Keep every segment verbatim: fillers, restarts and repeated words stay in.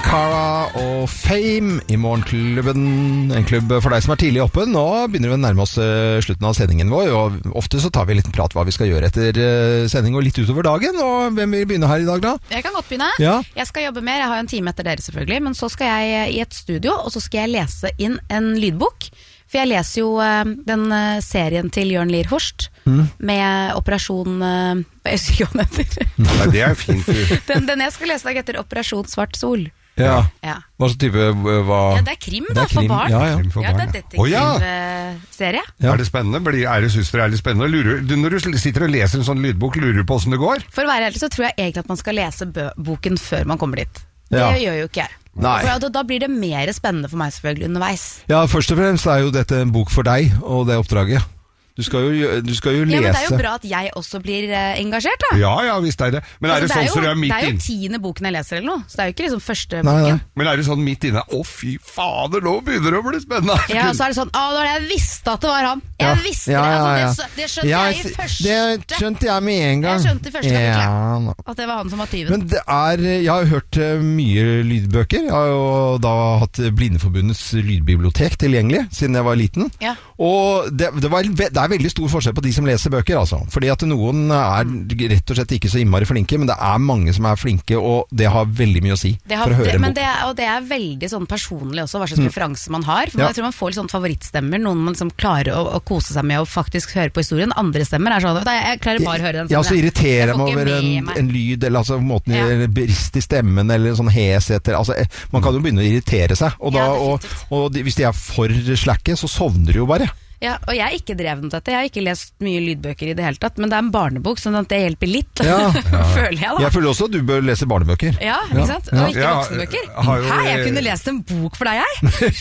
Cara og Fame i Morgenklubben, en klubb for deg som er tidlig oppe. Nå begynner vi å nærme oss slutten av sendingen vår, og ofte så tar vi en liten prat hva vi skal gjøre etter sending og litt utover dagen. Og hvem vil begynne her i dag da? Jeg kan godt begynne. Ja. Jeg skal jobbe mer, jeg har en time etter dere selvfølgelig, men så skal jeg i et studio, og så skal jeg lese inn en lydbok. For jeg leser jo uh, den uh, serien til Jørn Lier Horst mm. med Operasjon uh, jeg husker ikke hva den heter. Nei, det er fint. den, den jeg skal lese dag etter Operasjon Svart Sol. Ja. Ja. Hva så type hva? Ja, det er krim da, er krim. for barn. Ja, ja. For ja, barn, det er detektivserie. ja. ja. Er det spennende? Blir, er det, synes dere er det spennende? Lurer, du, når du sitter og leser en sånn lydbok, lurer du på hvordan det går? For å være ærlig så tror jeg egentlig at man skal lese bø- boken før man kommer dit. Det Ja. gjør jo ikke jeg. Nei. For da, da blir det mer spennende for meg selvfølgelig underveis. Ja, først og fremst er jo dette en bok for deg og det oppdraget. Du skal jo, du skal jo lese. Ja, men det er jo bra at jeg også blir uh, engasjert da. Ja, ja, visst er det. Men er Altså, det sånn jo, så du er midt det er jo inn? tiende boken jeg leser eller noe, så det er jo ikke liksom første Nei, nei. boken. Men er det sånn midt inne? Å, fy fader, nå begynner det å bli spennende. Ja, og så er det sånn, å, da var det jeg visste at det var han. Jeg Ja. visste Ja, det, ja, ja. altså, det, det skjønte Ja, jeg i første. Det skjønte jeg med en gang. Jeg skjønte i første ja. kapittel, at det var han som var tyven. Men det er, jeg har hørt uh, mye lydbøker. Jeg har jo da hatt Blindeforbundets lydbibliotek tilgjengelig siden jeg var liten. Ja. Og det, det, var, det er veldig stor forskjell på de som leser bøker, altså. Fordi at noen er rett og slett ikke så innmari flinke, men det er mange som er flinke, og det har veldig mye å si Det har, for å høre det, en men bok. det er, og det er veldig sånn personlig også, hva slags preferanse man har. For Ja. jeg tror man får litt sånn favorittstemmer, noen man liksom klarer å, å kose seg med og faktisk høre på historien. Andre stemmer er sånn, vet du, jeg klarer bare å høre den Ja, så stemmen. irriterer Jeg får meg ikke over en, med meg. en lyd, eller altså måten Ja. eller brist i stemmen, eller sånn hesheter. Altså, eh, man kan jo begynne å irritere seg, og, da, Ja, og, definitivt. og de, hvis de er for slakke, så sovner du jo bare. Ja, og jeg er ikke dreven med dette. Jeg har ikke lest mye lydbøker i det hele tatt, men det er en barnebok, sånn at det hjelper litt, Ja. føler jeg da. Jeg føler også at du bør lese barnebøker. Ja, ikke sant? Og ikke Ja, voksenbøker. har jo- Hæ, jeg kunne lest en bok for deg, jeg.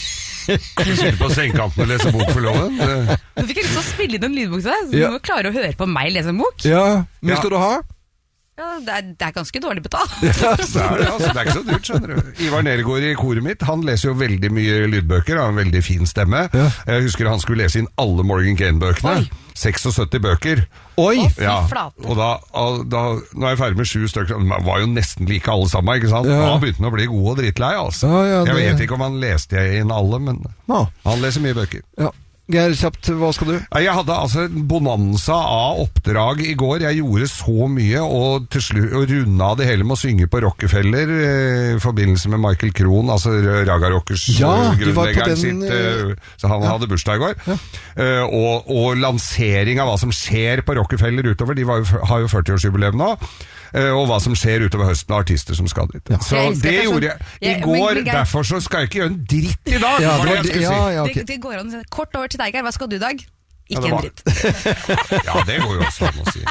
Du sitter på sengekanten og leser bok for loven. Det- Nå fikk jeg lyst til å spille inn en lydbok til deg, så du Ja. må klare å høre på meg lese en bok. Ja, men Ja. skal du ha? Ja, det er, det er ganske dårlig betalt. Det er det, altså. Det er ikke så dyrt, skjønner du. Ivar Nergård i koret mitt, han leser jo veldig mye lydbøker, har en veldig fin stemme. Ja. Jeg husker han skulle lese inn alle Morgan Kane-bøkene. Oi. seksogsytti bøker. Oi! Å, fy Ja, flate. og da, og da, nå er jeg ferdig med sju stykker, de var jo nesten like alle sammen, ikke sant? Ja. Da begynte han å bli god og drittlei, altså. Ja, ja, Jeg det- vet ikke om han leste inn alle, men Ja. han leser mye bøker. Ja. Geir, kjapt, hva skal du? Nei, Jeg hadde altså en bonanza av oppdrag i går. Jeg gjorde så mye, og til slutt og runda av det hele med å synge på Rockefeller eh, i forbindelse med Michael Krohn, altså Raga Rockers Ja, eh, du var på grunnleggeren den, sitt, eh, så han ja. hadde bursdag i går. Ja. Eh, og, og lansering av hva som skjer på Rockefeller utover, de var jo, har jo førtiårsjubileum nå. Uh, og hva som skjer utover høsten av artister som skal dit. Ja. Så Jeg elsker det person- gjorde jeg i Jeg- går, men- men Geir- derfor så skal jeg ikke gjøre en dritt i dag, Ja, var det det jeg var- skulle ja, si. ja, ok. det, det går an å si kort over til deg, Geir. Hva skal du i dag? Ja, Ikke det en var- dritt. Ja, det går jo også an å si.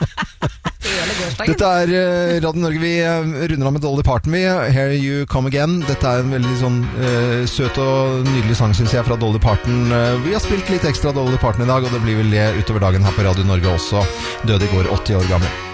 Hele gårsdagen. Dette er uh, Radio Norge. Vi uh, runder av med Dolly Parton. Vi, Here You Come Again. Dette er en veldig sånn uh, søt og nydelig sang, synes jeg, fra Dolly Parton. Uh, vi har spilt litt ekstra Dolly Parton i dag, og det blir vel det utover dagen her på Radio Norge også. Døde i går, åtti år gammel.